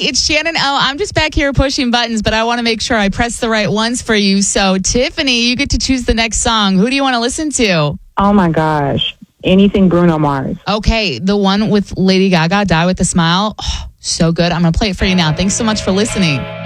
it's Shannon L. I'm just back here pushing buttons, but I want to make sure I press the right ones for you. So, Tiffany, you get to choose the next song. Who do you want to listen to? Oh, my gosh. Anything Bruno Mars. Okay, the one with Lady Gaga, Die With a Smile. Oh, so good. I'm going to play it for you now. Thanks so much for listening.